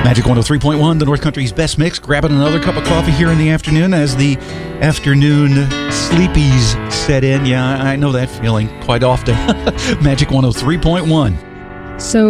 Magic 103.1, the North Country's best mix. Grabbing another cup of coffee here in the afternoon as the afternoon sleepies set in. Yeah, I know that feeling quite often. Magic 103.1. So